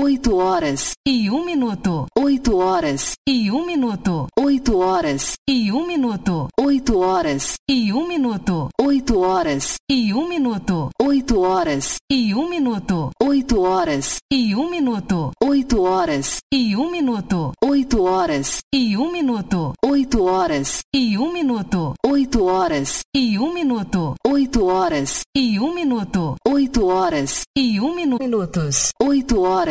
8 horas e 1 minuto. 8 horas e 1 minuto. 8 horas e 1 minuto. 8 horas e 1 minuto. 8 horas e 1 minuto. 8 horas e 1 minuto. 8 horas e 1 minuto. 8 horas e 1 minuto. 8 horas e 1 minuto. 8 horas e 1 minuto. 8 horas e 1 minuto. 8 horas e 1 minuto. 8 horas e 1 minuto. 8 horas.